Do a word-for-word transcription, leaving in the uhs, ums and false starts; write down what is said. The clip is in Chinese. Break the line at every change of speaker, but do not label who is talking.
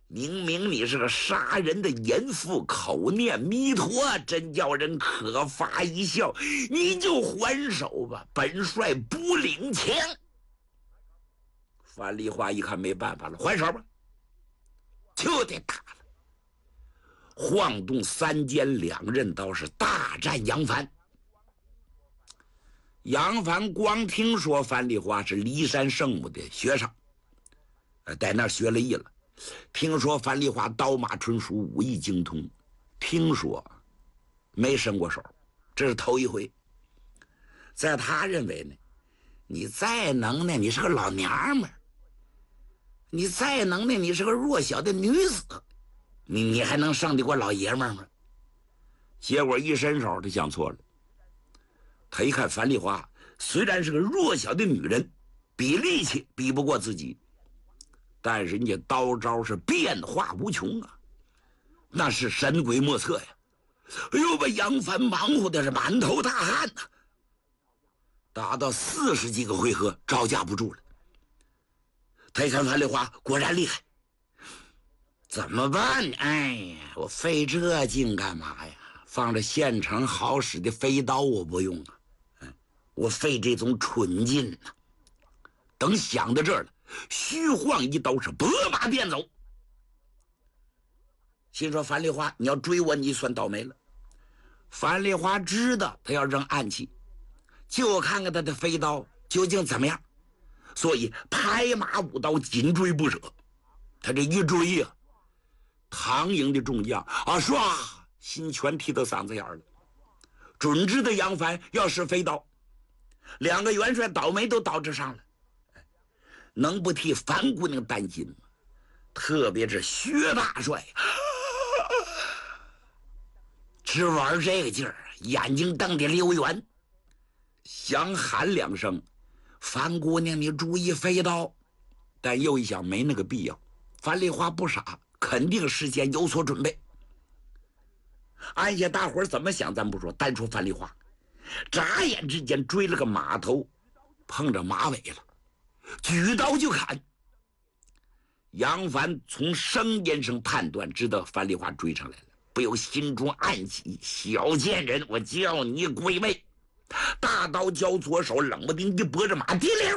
明明你是个杀人的淫妇，口念弥陀，真叫人可发一笑。你就还手吧，本帅不领情。樊梨花一看没办法了，还手吧，就得打了。晃动三尖两刃刀是大战杨凡。杨凡光听说樊梨花是骊山圣母的学生，在那儿学了艺了。听说樊梨花刀马纯熟，武艺精通，听说没伸过手，这是头一回。在他认为呢，你再能耐，你是个老娘们儿；你再能耐，你是个弱小的女子，你你还能胜得过老爷们儿吗？结果一伸手，他想错了。他一看樊梨花虽然是个弱小的女人，比力气比不过自己，但是人家刀招是变化无穷啊，那是神鬼莫测呀！哎呦，把杨凡忙活的是满头大汗呐、啊。打到四十几个回合，招架不住了。他一看樊梨花果然厉害，怎么办呢？哎呀，我费这劲干嘛呀？放着现成好使的飞刀我不用啊，嗯，我费这种蠢劲呢、啊。等想到这儿了，虚晃一刀是拨马便走。心说樊梨花，你要追我，你算倒霉了。樊梨花知道他要扔暗器，就看看他的飞刀究竟怎么样，所以拍马舞刀，紧追不舍。他这一追啊，唐营的众将啊，唰，心全提到嗓子眼了。准知道杨凡要使飞刀，两个元帅倒霉都倒这上了，能不替樊姑娘担心吗？特别是薛大帅，只玩这个劲儿，眼睛瞪得溜圆，想喊两声樊姑娘你注意飞刀，但又一想没那个必要。樊梨花不傻，肯定事先有所准备。按下大伙儿怎么想咱不说，单说樊梨花，眨眼之间追了个马头碰着马尾了，举刀就砍。杨凡从声音上判断，知道樊梨花追上来了，不由心中暗喜，小贱人，我叫你鬼魅！大刀交左手，冷不丁地拨着马蹄溜，